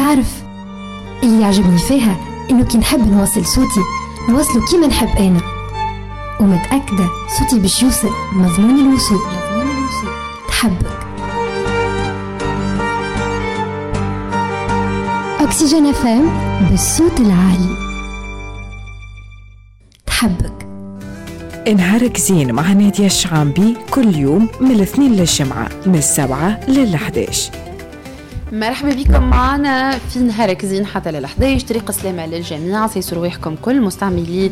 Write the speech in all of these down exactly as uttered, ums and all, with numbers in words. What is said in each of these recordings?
تعرف اللي يعجبني فيها إنه كي نحب نوصل صوتي نوصله كيما نحب أنا، ومتأكدة صوتي باش يوصل مضمون الوصول. تحبك أكسجين اف ام بالصوت العالي. تحبك. نهارك زين مع نادية الشعامبي كل يوم من الاثنين للجمعة من السبعة للحداش. مرحبا بكم معنا في نهارك زين حتى للحداش. طريق سلامة للجميع، سيسوا رواحكم كل مستعملي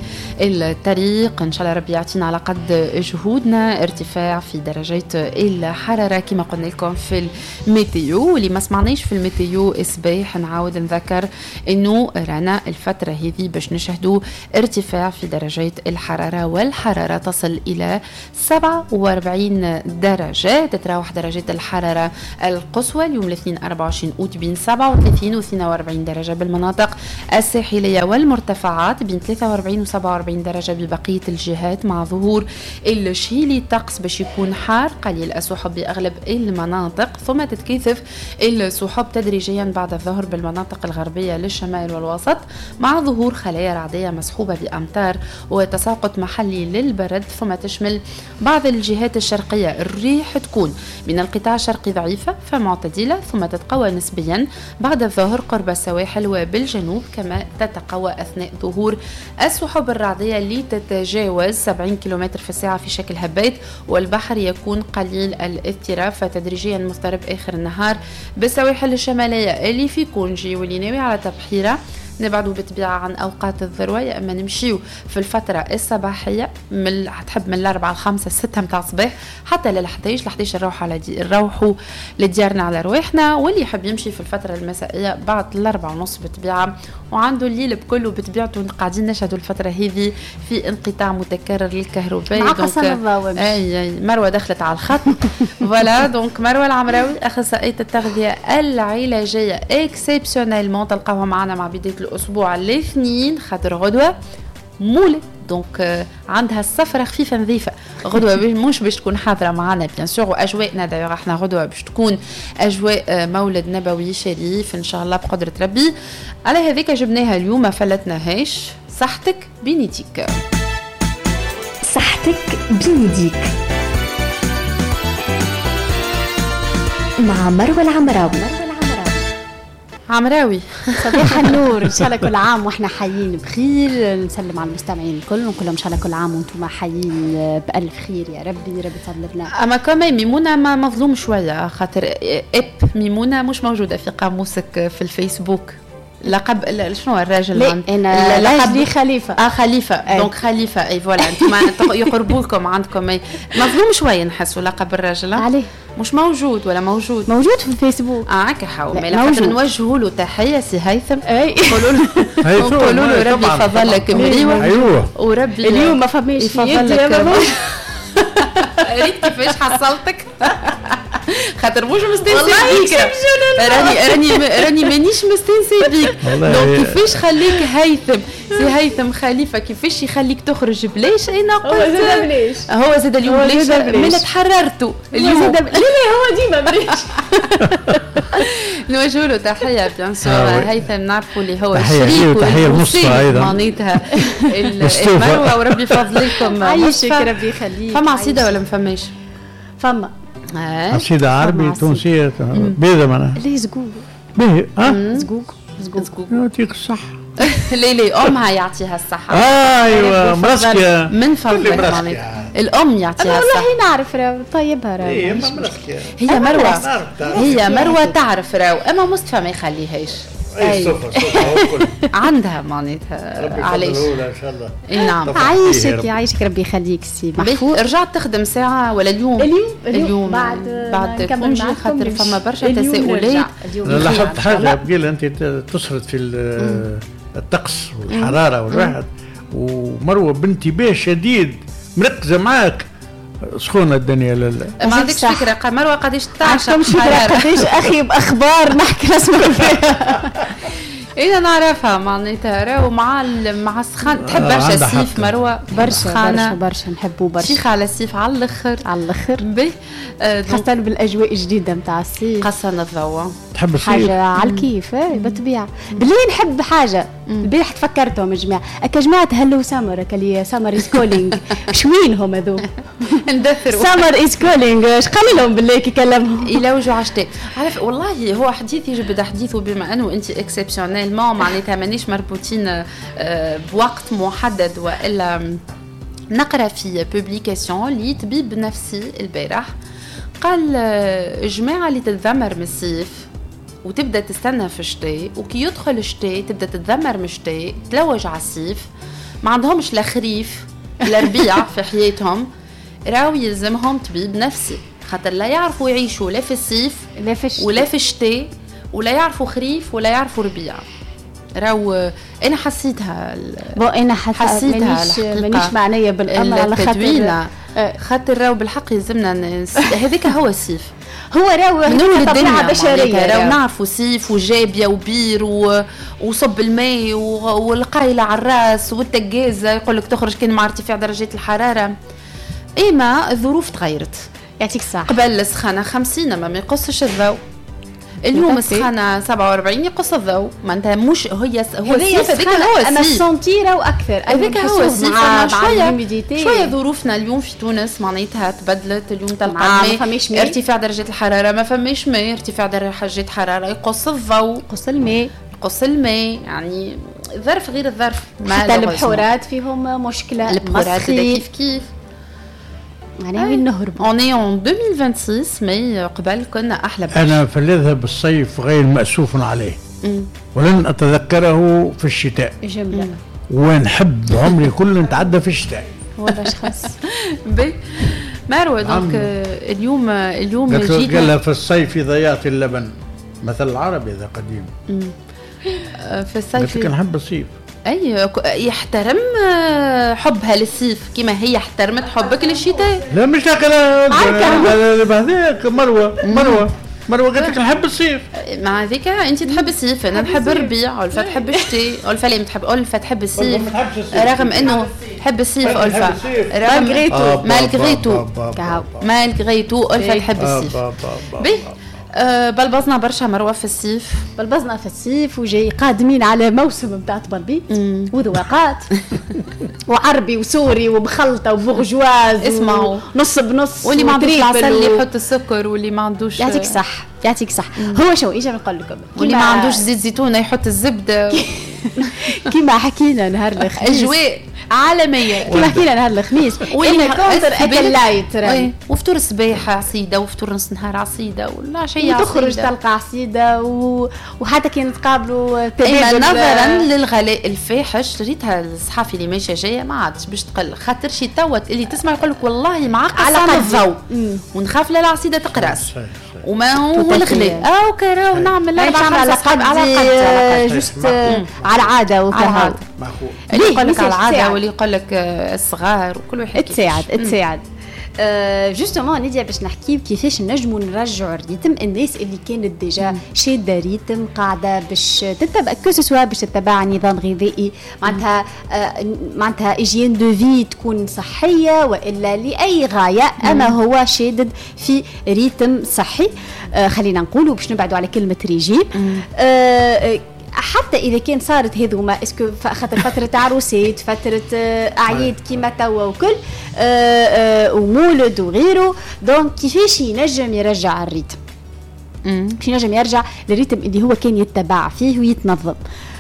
الطريق. إن شاء الله ربي يعطينا على قد جهودنا ارتفاع في درجات الحرارة كما قلنا لكم في الميتيو. واللي ما سمعناش في الميتيو إصباح نعاود نذكر إنه رانا الفترة هذه باش نشهدوا ارتفاع في درجات الحرارة، والحرارة تصل إلى سبعة وأربعين درجة. تتراوح درجات الحرارة القصوى اليوم الاثنين أربعة وعشرين أوت بين سبعة وثلاثين و اثنين وأربعين درجة بالمناطق الساحلية والمرتفعات، بين ثلاثة وأربعين و سبعة وأربعين درجة ببقية الجهات، مع ظهور الشيلي الطقس باش يكون حار قليل السحب بأغلب المناطق، ثم تتكيثف السحب تدريجيا بعد الظهر بالمناطق الغربية للشمال والوسط، مع ظهور خلايا رعدية مسحوبة بأمطار وتساقط محلي للبرد، ثم تشمل بعض الجهات الشرقية. الريح تكون من القطاع الشرقي ضعيفة فمعتدلة، ثم تتقوى نسبيا بعد الظهر قرب السواحل وبالجنوب، كما تتقوى أثناء ظهور السحب الرعدية اللي تتجاوز سبعين كيلومتر في الساعة في شكل هبات، والبحر يكون قليل الاضطراب فتدريجيا مضطرب آخر النهار بالسواحل الشمالية اللي في كونجي واللي ناوي على تبحيرة. نبعدوا بالطبيعة عن أوقات الذروة، يا أما نمشيو في الفترة الصباحية من تحب من الأربعة الخمسة الستة متاع الصباح حتى للحداش الحداش نروح على دي نروحوا لديارنا على رواحنا، واللي يحب يمشي في الفترة المسائية بعد الأربعة ونص بالطبيعة وعنده الليل بكله بطبيعته. قاعدين نشهدوا الفترة هذه في انقطاع متكرر للكهرباء. مع قصن الضوء. أي أي مروة دخلت على الخط. فوالا دونك مروة العمراوي أخصائية التغذية العلاجية اكسبسيونيلمون تلقاوها معنا مع بداية الأسبوع الاثنين، خاطر غدوة مولد دونك عندها السفرة خفيفة نظيفة. غدوة مش باش تكون حاضرة معنا بيان سور، وأجواءنا دايما احنا غدوة باش تكون أجواء مولد نبوي شريف إن شاء الله بقدرة ربي. على هذيك جبناها اليوم ما فلتناهاش. صحتك بنيديك. صحتك بنيديك مع مروة العمراوي. عمراوي صباح النور. ان شاء الله كل عام واحنا حيين بخير. نسلم على المستمعين الكل ونقول لهم ان شاء الله كل عام وانتم حيين بألف خير يا ربي. ربي يفضل لنا. اما كمان ميمونه ما مظلوم شويه، خاطر اب ميمونه مش موجوده في قاموسك في الفيسبوك. لقب شنو الراجل؟ لا انا لقب لي خليفه. اه خليفه أي. دونك خليفه اي فوالا انتم يقربوا لكم عندكم اي مظلوم شويه نحسوا لقب الراجل عليه مش موجود ولا موجود موجود في الفيسبوك. اه كحاو ما لازم نوجهوا له تحيه سي هيثم. اي نقولوا له نقولوا له ربي يفضلك مريوه. ايوه وربي اليوم ما فماش يفضلك. ريت كيفاش حصلتك خاطر مش مستنسي بيك. راني راني راني مانيش مستنسي بيك. دونك كيفاش خليك هيثم سي هيثم خليفه كيفاش يخليك تخرج بلاش؟ انا قلت هو زاد بلاش. هو زاد اليوم بلاش من تحررتوا اليوم. لا لا هو ديما بلاش. نوجه له تحيه بيان سور هيثم، نعرفوا اللي هو شريك وتحيه المصطفى ايضا معناتها المروه وربي يفضلكم. عايشك ربي يخليك. فما عصيده ولا ما فماش؟ فما عصيده عربي تونسيه بيضه معناها ليه زقوق باهي. اه زقوق زقوق يعطيك الصحه. ليه ليه امها يعطيها الصحه. ايوه مرسكه من فضلك معناتها الام يعطيها الصحه. والله نعرف راهو طيبها راهو. هي مرسكه هي مروه هي مروه تعرف راهو، اما مصطفى ما يخليهاش. اي صفه صفه عندها معناتها علاش ان شاء الله. اي نعم عايشك يعيشك ربي يخليك سي محفوظ. رجعت تخدم ساعه ولا اليوم؟ اليوم اليوم بعد بعد كونجي خاطر فما برشا تساؤلات. لاحظت حاجه بقيل انت تسرد في الطقس والحراره والواحد، ومروه بانتباه شديد مركزه معاك. سخونه الدنيا لله ما عندكش فكره مروه قداش تعشق الحراره قداش اخي باخبار نحكي نسمع فيها. انا نعرفها معناتها راهو مع مع السخان تحب برشا السيف مروه برشا برشا برشا نحبوا برشا شيخ على السيف على الاخر على الاخر باهي خاصه بالاجواء الجديده نتاع الصيف قصنا الضوء تحب الصيف حاجه على الكيف بالطبيعه. باللي نحب حاجه البارح تفكرتهم يا جماعه اكا جماعه هلو سمر اكا لي سمر از كولينج شوينهم هذو ندثروا سمر از كولينج اش قال لهم بالله كي كلمهم يلوجوا عشتاء. عارف والله هو حديث يجب حديثه بما انه انت اكسبسيونيل ما معناتها مانيش مربوطين بوقت محدد والا. نقرا في بوبليكاسيون لي طبيب نفسي البارح قال جماعه اللي تتذمر من الصيف وتبدا تستنى في الشتاء وكي يدخل الشتاء تبدا تتذمر من الشتاء تلوج على الصيف ما عندهمش لا خريف لا ربيع في حياتهم راو يلزمهم طبيب نفسي خاطر لا يعرفوا يعيشوا لا في الصيف لا في الشتاء ولا في الشتاء ولا يعرفوا خريف ولا يعرفوا ربيع. راو انا حسيتها بو انا حسيتها مانيش مانيش معنيه بالامر على خاطر خاطر راو بالحق يلزمنا هذاك هو الصيف هو راو نور الدنيا بشريه راو نعرفوا صيف وجابيه وبير وصب الماء والقايله على الراس والتجازه يقول لك تخرج كان مع ارتفاع درجات الحراره. اما الظروف تغيرت يعطيك الصحه قبل السخانه خمسين ما يقصش الضوء اليوم السخانه سبعة وأربعين يقص الضوء ما انت مش هي هو الصيف هذاك هو الصيف انا سنتيره واكثر هذاك هو الصيف مع شويه شويه ظروفنا اليوم في تونس معناتها تبدلت. اليوم تلقى الماء ارتفاع درجه الحراره ما فماش ماء ارتفاع درجه الحراره يقص الضوء يقص الماء يقص الماء يعني ظرف غير الظرف. حتى البحورات فيهم مشكله البحورات كيف كيف يعني وين نهرب اون اي اون ألفين وستة مي قبل كنا احلى بش. انا فلذهب بالصيف غير مأسوف عليه مم. ولن اتذكره في الشتاء جميل ونحب عمري كله نتعدى في الشتاء والله شخص بي مروه دونك اليوم اليوم جينا قال في الصيف ضيعت اللبن مثل العربي ذا قديم مم. في الصيف لكن نحب الصيف اي يحترم حبها للصيف كما هي احترمت حبك للشتاء. لا مش هكذا بهذاك مروه مروه مروه قالت لك نحب الصيف مع ذيك انت تحب الصيف انا نحب الربيع والفا تحب الشتاء والفا اللي تحب الفا تحب الصيف رغم انه تحب الصيف الفا مالغريتو مالغريتو مالغريتو الفا تحب الصيف. بي أه بلبزنا برشا مروه في الصيف بلبزنا في الصيف وجاي قادمين على موسم نتاع طبلبيط وذواقات وعربي وسوري وبخلطه وبورجواز اسمعوا نص بنص واللي ما عندوش العسل اللي يحط السكر واللي ما عندوش يعطيك صح يعطيك صح. هو شو اجي نقول لكم واللي ما عندوش زيت زيتونه يحط الزبده كيما حكينا نهار الخميس اجواء عالميه كيما حكينا نهار الخميس واللي كونتر اكل لايت وفطور الصباح عصيده وفطور نص نهار عصيده والعشيه عصيده تخرج تلقى عصيده و... وحتى كي نتقابلوا تبادل نظرا للغلاء الفاحش ريتها الصحافي اللي ماشيه جايه ما عادش باش تقل خاطر شي توت اللي تسمع يقول لك والله معقص على الضوء ونخاف لا العصيده تقراص وما هو الغلاء اه وكرا ونعمل على قد على جوست على عاده وكذا اللي يقول لك على العاده واللي يقول لك الصغار وكل واحد تساعد تساعد جوستومون نديا باش نحكي كيفاش نجموا نرجعوا الريتم الناس اللي كانت ديجا شاده ريتم قاعده باش تتبع كوسوا باش تتبع نظام غذائي معناتها معناتها ايجين دو في تكون صحيه والا لاي غايه اما هو شادد في ريتم صحي. خلينا نقولوا باش نبعدوا على كلمه ريجيم حتى اذا كان صارت هذوما اسكو خاطر فتره عروسات فتره اعياد كيما توا وكل ومولد وغيره دونك كيفاش ينجم يرجع الريتم كيفاش ينجم يرجع للريتم اللي هو كان يتبع فيه ويتنظم.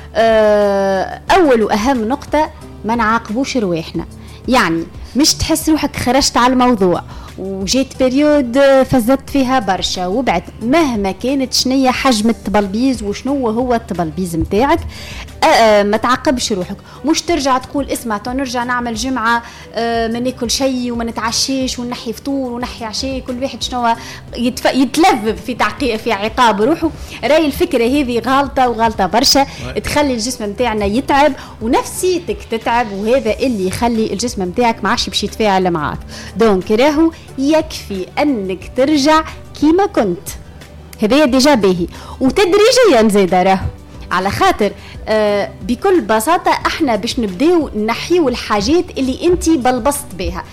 اول واهم نقطه ما نعاقبوش رواحنا يعني مش تحس روحك خرجت على الموضوع وجيت بريود فزت فيها برشا وبعد مهما كانت شنية حجم التبلبيز وشنو هو التبلبيز متاعك ما تعاقبش روحك مش ترجع تقول اسمع تو نرجع نعمل جمعة ما ناكل شيء وما نتعشيش ونحي فطور ونحي عشاء كل واحد شنو يتف... يتلذذ في تعقيب في عقاب روحه. راي الفكرة هذه غلطة وغلطة برشا تخلي الجسم متاعنا يتعب ونفسيتك تتعب وهذا اللي يخلي الجسم متاعك ما عادش باش يتفاعل معاك. دونك راهو يكفي أنك ترجع كيما كنت هذا ديجا باهي وتدريجيا زيد راهو على خاطر آه بكل بساطة احنا باش نبداو نحيو الحاجات اللي انتي بلبست بها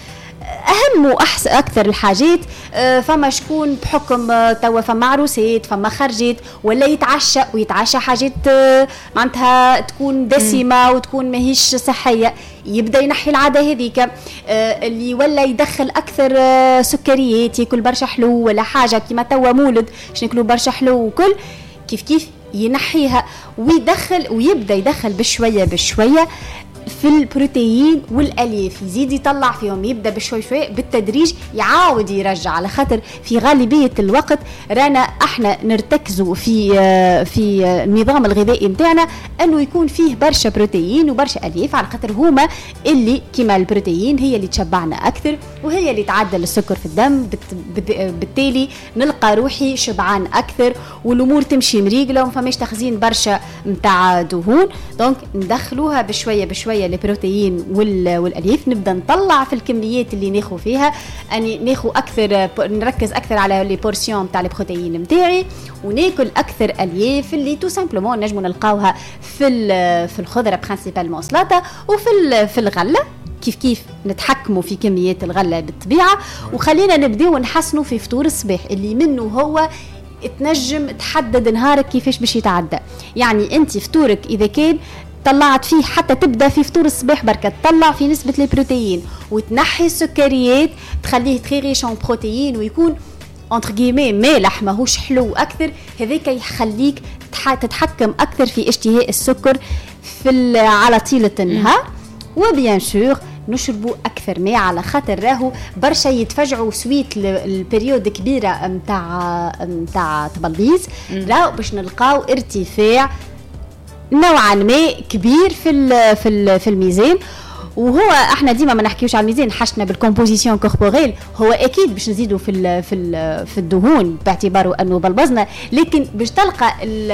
اهم واحسن اكثر الحاجات. فما شكون بحكم توا فما عروسات فما خرجت ولا يتعشى ويتعشى حاجات معناتها تكون دسمه وتكون ماهيش صحيه، يبدا ينحي العاده هذيك. اللي ولا يدخل اكثر سكريات، ياكل برشا حلو ولا حاجه كيما توا مولد باش ناكلوا برشا حلو وكل كيف كيف ينحيها ويدخل ويبدا يدخل بشويه بشويه في البروتين والالياف، يزيد يطلع فيهم، يبدا بشوي شوي بالتدريج يعاود يرجع، على خاطر في غالبيه الوقت رانا احنا نرتكزوا في في النظام الغذائي نتاعنا انه يكون فيه برشا بروتين وبرشا الياف، على خاطر هما اللي كيما البروتين هي اللي تشبعنا اكثر وهي اللي تعدل السكر في الدم، بالتالي نلقى روحي شبعان اكثر والامور تمشي مريقله وما فماش تخزين برشا نتاع دهون. دونك ندخلوها بشويه بشويه البروتين والالياف، نبدا نطلع في الكميات اللي ناخذ فيها، اني ناخذ اكثر، نركز اكثر على لي بورسيون تاع البروتين نتاعي وناكل اكثر الياف اللي تو سامبلومون نجمو نلقاوها في في الخضره برينسيبالمون سلطه وفي في الغله. كيف كيف نتحكموا في كميات الغله بالطبيعه، وخلينا نبداو نحسنوا في فطور الصباح اللي منه هو تنجم تحدد نهارك كيفاش باش يتعدى. يعني انت فطورك اذا كان طلعت فيه حتى تبدا في فطور الصباح بركه تطلع في نسبه البروتين وتنحي السكريات تخليه تري ريش ان بروتين ويكون انتر غيمي مالح ماهوش حلو اكثر، هذاك يخليك تتحكم اكثر في اشتهاء السكر في على طيله النهار. وبيان سور نشربوا اكثر ماء، على خاطر راهو برشا يتفجعوا سويت البريود كبيره نتاع نتاع تبلبيز راهو باش نلقاو ارتفاع نوعا ما كبير في في في الميزان. وهو احنا ديما ما نحكيوش على الميزان، حشنا بالكومبوزيسيون كوربوريل، هو اكيد باش نزيدوا في ال في ال في الدهون باعتباره انه بلبزنا، لكن باش تلقى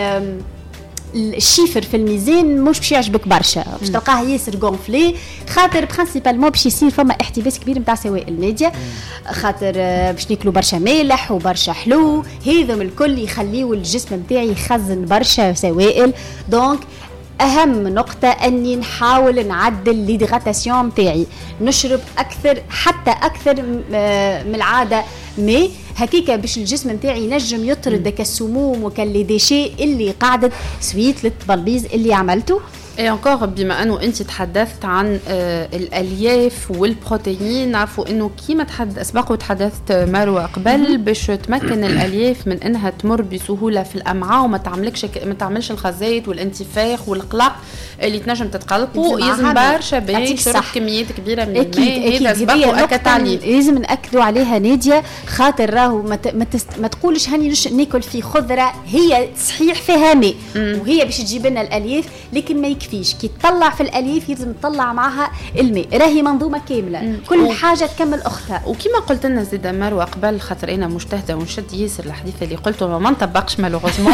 الشيفر في الميزان مش باش يعجبك برشا، باش تلقاه ياسر غونفلي، خاطر برينسيبالمون باش يصير فما احتباس كبير نتاع سوائل الميديا، خاطر باش ناكلوا برشا مالح وبرشا حلو، هذم الكل يخليوا الجسم نتاعي يخزن برشا سوائل. دونك اهم نقطه اني نحاول نعدل ليدغاتاسيون نتاعي، نشرب اكثر حتى اكثر من العاده مي هكيكا باش الجسم نتاعي ينجم يطرد داك السموم وكاللي ديشي اللي قاعده سويت للتبلبيز اللي عملته. اي انكور بما انه انت تحدثت عن آه الالياف والبروتين، نعرفوا انه كيما تحدث اسبق وتحدثت مروه قبل باش تمكن الالياف من انها تمر بسهوله في الامعاء وما تعملكش ما تعملش الخزات والانتفاخ والقلق اللي تنجم تتقلقوا، يلزم برشا باش تشرب كميات كبيره من الماء. هذا اسبق واكد عليه، لازم ناكدوا عليها ناديه، خاطر راهو ما ما, ما تقولش هاني ناكل في خضره هي صحيح فيها ماء وهي باش تجيب لنا الالياف، لكن ما يكفيش كي تطلع في الالياف يلزم تطلع معها الماء، راهي منظومه كامله مم. كل و... حاجه تكمل اختها. وكما قلت لنا زيد مروه قبل، خاطر انا مجتهده ونشد ياسر الحديث اللي قلته وما نطبقش مالوغوزمون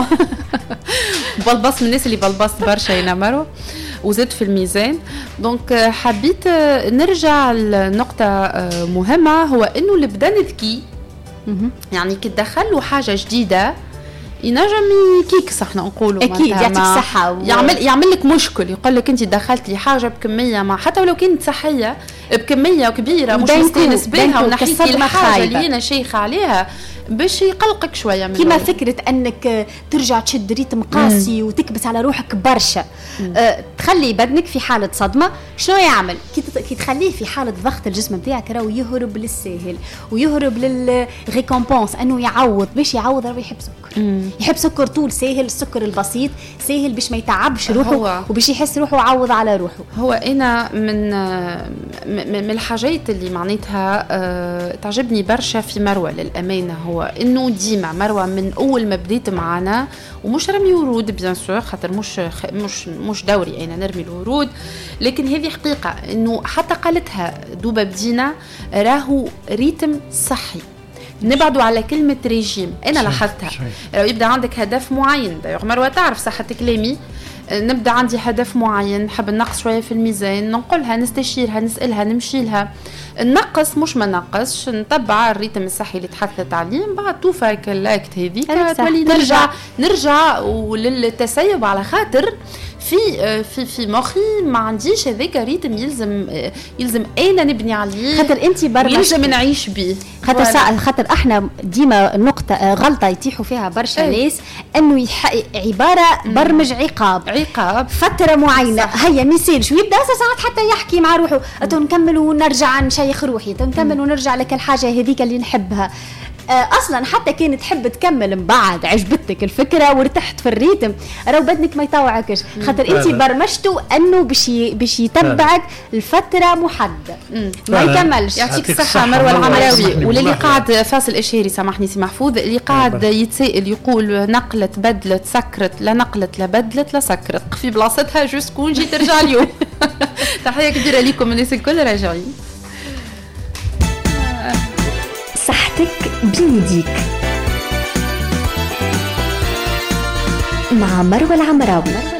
بلبص من الناس اللي بلبصت برشا انا مروه وزدت في الميزان. دونك حبيت نرجع لنقطه مهمه، هو انه البدن ذكي، يعني كي تدخل له حاجه جديده ينجم يكيكس احنا نقولوا اكيد يعطيك صحه و... يعمل يعمل لك مشكل، يقول لك انت دخلت لي حاجه بكميه ما حتى ولو كانت صحيه بكميه كبيره مش مستانس بها ونحكي الحاجه اللي انا شيخه عليها باش يقلقك شويه من كيما فكره انك ترجع تشد ريتم قاسي مم. وتكبس على روحك برشا، أه تخلي بدنك في حاله صدمه. شنو يعمل كي كي تخليه في حاله ضغط الجسم نتاعك راهو يهرب للساهل ويهرب للريكومبونس، انه يعوض باش يعوض راهو يحب سكر مم. يحب سكر طول ساهل، السكر البسيط ساهل باش ما يتعبش روحه وباش يحس روحه عوض على روحه. هو انا من من الحاجات اللي معناتها أه تعجبني برشا في مروه للامانه، هو انه ديما مروه من اول ما بديت معنا، ومش رمي ورود بيان سور خاطر مش مش مش دوري انا نرمي الورود، لكن هذه حقيقه انه حتى قالتها دوبا بدينا راهو ريتم صحي، نبعدوا على كلمه ريجيم. انا لاحظتها لو يبدا عندك هدف معين، مروه تعرف صحه كلامي، نبدا عندي هدف معين نحب نقص شويه في الميزان، نقولها نستشيرها نسالها نمشي لها نقص مش ما نقصش، نتبع الريتم الصحي اللي تحدثت عليه، بعد توفى كلاكت هذيك تولي نرجع نرجع وللتسيب، على خاطر في في في مخي ما عنديش هذاك ريتم يلزم يلزم انا نبني عليه، خاطر انت برمجتي يلزم نعيش به. خاطر ساعة خاطر احنا ديما نقطه غلطه يطيحوا فيها برشا أي. ناس انه يح... عباره برمج عقاب عقاب فتره معينه. هيا مثال شو يبدا ساعات حتى يحكي مع روحه تو نكمل ونرجع نشيخ روحي، تو نكمل ونرجع لك الحاجه هذيك اللي نحبها. اصلا حتى كان تحب تكمل من بعد عجبتك الفكره وارتحت في الريتم، راهو بدنك ما يطوعكش، خاطر انت برمجته انه باش باش يتبعك لفتره محدده ما يكملش. يعطيك الصحه مروه العمراوي. وللي قاعد فاصل اشهاري سامحني سي محفوظ، اللي قاعد يتسائل يقول نقلت بدلت سكرت، لا نقلت لا بدلت لا سكرت، في بلاصتها جوست كون جي ترجع اليوم. تحيه كبيره لكم الناس الكل راجعين. صحتك بيديك مع مروة العمراوي.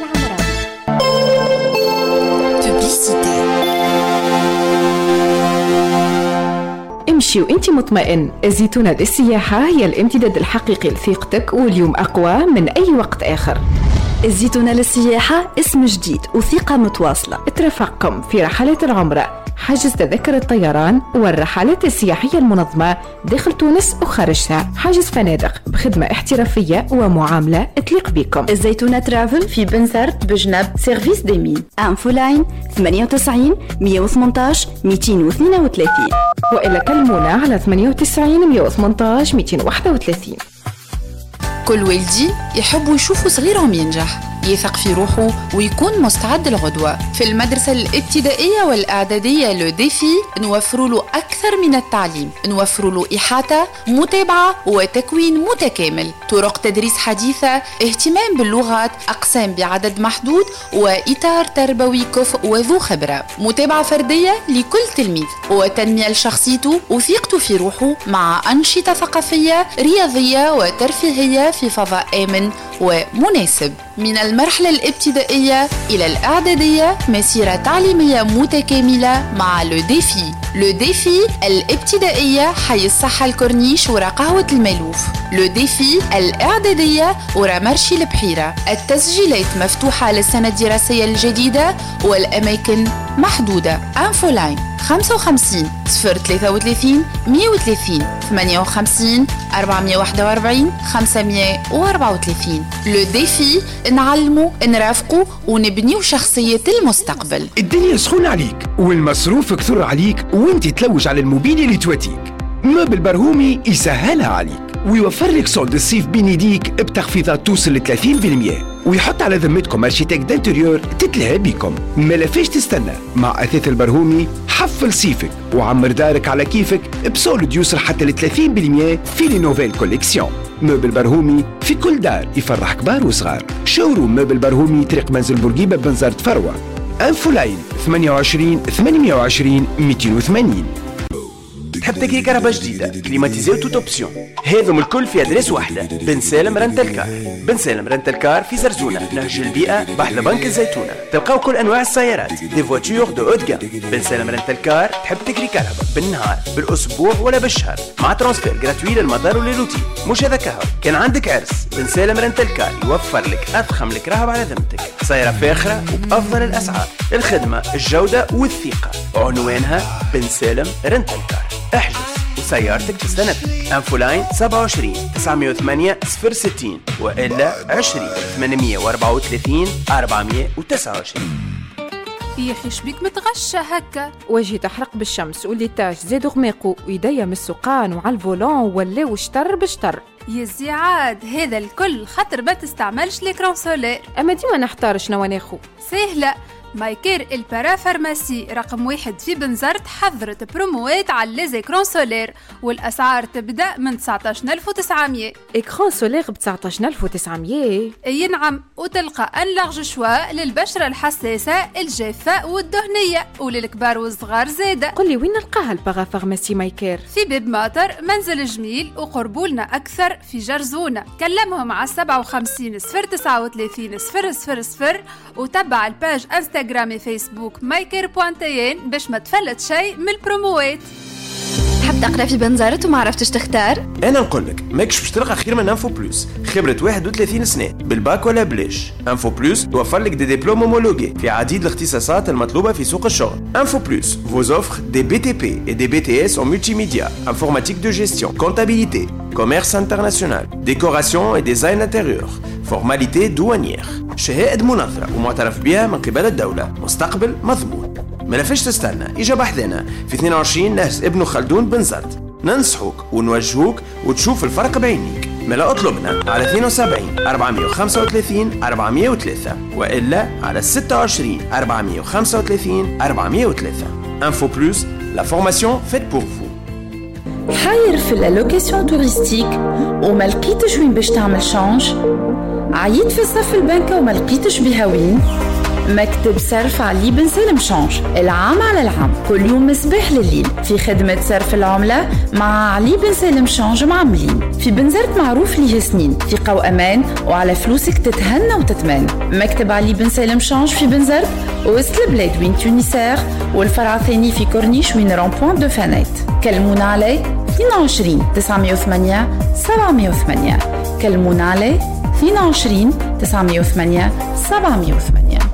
امشي وانتي مطمئن، الزيتونة للسياحة هي الامتداد الحقيقي لثقتك، واليوم أقوى من أي وقت آخر. الزيتونة للسياحة اسم جديد وثقة متواصلة. ترافقكم في رحلات العمرة، حجز تذكرة الطيران والرحلات السياحية المنظمة داخل تونس وخارجها، حجز فنادق بخدمة احترافية ومعاملة تليق بكم. الزيتونة ترافل في بنزرت بجنب سيرفيس ديمين. انفو لاين ثمانية وتسعين مية وثمانية عشر مئتين واثنين وثلاثين، وإلا كلمونا على ثمانية وتسعين مية وثمانية عشر مئتين وواحد وثلاثين. كل والدي يحبوا يشوفوا صغيرهم ينجح، يثق في روحه ويكون مستعد للغدوة. في المدرسة الابتدائية والإعدادية لو ديفي نوفر له أكثر من التعليم، نوفر له إحاطة، متابعة وتكوين متكامل، طرق تدريس حديثة، اهتمام باللغات، أقسام بعدد محدود، وإطار تربوي كفء وذو خبرة، متابعة فردية لكل تلميذ، وتنمية لشخصيته وثقته في روحه، مع أنشطة ثقافية رياضية وترفيهية في فضاء آمن ومناسب. من المرحلة الابتدائية إلى الإعدادية مسيرة تعليمية متكاملة مع لو ديفي. لو ديفي الابتدائية حي الصحة الكورنيش ورا قهوة المالوف، لو ديفي الإعدادية ورا مرشي البحيرة. التسجيلات مفتوحة للسنة الدراسية الجديدة والأماكن محدودة. انفو لاين خمسة وخمسين صفر ثلاثة وثلاثين مية وثلاثين ثمانية وخمسين أربعمية وواحد وأربعين خمسمية وأربعة وثلاثين. لو ديفي نعلمه نرافقه ونبنيو شخصية المستقبل. الدنيا سخونة عليك والمصروف كثر عليك وانت تلوج على الموبيل اللي تواتيك. موبل برهومي يسهلها عليك ويوفر لك صولد الصيف بين يديك بتخفيضات توصل ل ثلاثين بالمئة، ويحط على ذمتكم ارشيتكت دانتيريور تتلهى بكم. ما فيش تستنى، مع اثاث البرهومي حفل صيفك وعمر دارك على كيفك بصولد يوصل حتى ل ثلاثين بالمئة في لي نوفيل كوليكسيون. موبل برهومي في كل دار يفرح كبار وصغار. شوروم موبل برهومي طريق منزل بورقيبة بنزرت فروة. انفو لاين ثمانية وعشرين ثمانمية وعشرين مئتين وثمانين. تحب تكري كهرباء جديدة كليماتيزي وتوت اوبسيون، هذم الكل في ادريس واحدة. بن سالم رنتل كار. بن سالم رنتل كار في زرزونة نهج البيئة بحذا بنك الزيتونة. تلقاو كل انواع السيارات، دي فواتور دو اوت جام. بن سالم رنتل كار تحب تكري كهرباء بالنهار بالاسبوع ولا بالشهر مع ترانسفير جراتوي للمدار وللروتين. مش هذا كهرباء، كان عندك عرس بن سالم رنتل كار يوفر لك اضخم الكراهب على ذمتك، سيارة فاخرة وبافضل الاسعار، الخدمة الجودة والثقة. عنوانها بن سالم رنتل كار. احجز وسيارتك تستنفذ. انفو لاين سبعة وعشرين تسعمية وثمانية صفر ستين والا عشرين ثمانمية وأربعة وثلاثين أربعمية وتسعة وعشرين. يا اخي شبيك متغشى هكا؟ وجهي تحرق بالشمس والليتاج زادوا غماقو ويديا من السقان وعلى الفولون ولاو شطر بشطر. يا زيعاد هذا الكل خاطر ما تستعملش ليكرون سولير. اما ديما نحتار شنو ناخو. سهله، مايكير البارا فارماسي رقم واحد في بنزرت حضرت بروموات على ليزيكرون سولير والأسعار تبدأ من تسعطاش ألف وتسعمية. إكرون سولير ب تسعطاش ألف وتسعمية؟ أي نعم، وتلقى أن لارج شوا للبشرة الحساسة الجافة والدهنية وللكبار والصغار زادة. قل لي وين نلقاها البارا فارماسي مايكير؟ في باب ماطر منزل جميل وقربولنا أكثر في جرزونة. كلمهم على سبعة وخمسين صفر تسعة وثلاثين صفر صفر صفر وتبع الباج انستغرام فيسبوك مايكير بوانتين باش ما تفلت شيء من البروموات. تحب تقرا في بنزرت وما عرفتش تختار؟ انا نقول لك ماكش باش تلقى خير من انفو بلوس. خبره واحد وثلاثين سنه بالباك ولا بلاش. انفو بلوس توفر لك دي ديبلوم هومولوجي في عديد الاختصاصات المطلوبه في سوق الشغل. انفو بلوس vous offre des B T P et des B T S en multimédia, informatique de gestion, comptabilité, commerce international, décoration et design intérieur, formalité douanière. شهادة منظرة ومعترف بها من قبل الدولة. مستقبل مضمون. ما لفش تستنى، إجا بحثنا في اثنين وعشرين نهج ابن خلدون بنزرت. ننصحوك ونوجهوك وتشوف الفرق بعينيك. ملا اطلبنا على اثنين وسبعين أربعمية وخمسة وثلاثين أربعمية وثلاثة وإلا على ستة وعشرين أربعمية وخمسة وثلاثين أربعمية وثلاثة. Info Plus, la formation faite pour vous. حاير في اللوكاسيون توريستيك وما لقيتش وين باش تعمل شانج؟ عييت في صف البنكة وما لقيتش بها وين؟ مكتب صرف علي بن سالم شانج، العام على العام، كل يوم مصباح لليل في خدمة صرف العملة مع علي بن سالم شانج معملين. في بنزرت معروف ليه سنين، ثقة وأمان وعلى فلوسك تتهنى وتتمان. مكتب علي بن سالم شانج في بنزرت وسط البلاد وين تونسير، والفرع الثاني في كورنيش وين رامبوان دو فانيت. كلمونا عليه اثنين وعشرين تسعمية وثمانية سبعمية وثمانية. كلمونا عليه اثنين وعشرين تسعمية وثمانية سبعمية وثمانية.